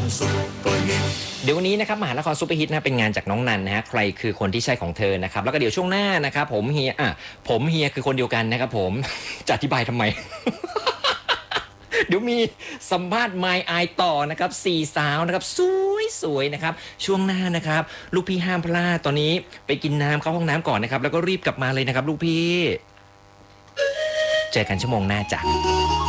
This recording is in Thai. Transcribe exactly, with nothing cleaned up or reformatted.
เดี๋ยววันนี้นะครับมหานครซูเปอร์ฮิตนะเป็นงานจากน้องนันนะฮะใครคือคนที่ใช่ของเธอนะครับแล้วก็เดี๋ยวช่วงหน้านะครับผมเฮียอ่ะผมเฮียคือคนเดียวกันนะครับผมจะอธิบายทำไม เดี๋ยวมีสัมภาษณ์ My Eye ต่อนะครับสี่สาวนะครับสวยๆนะครับช่วงหน้านะครับลูกพี่ห้ามพลาดตอนนี้ไปกินน้ำเข้าห้องน้ำก่อนนะครับแล้วก็รีบกลับมาเลยนะครับลูกพี่เจอกันชั่วโมงหน้าจ้ะ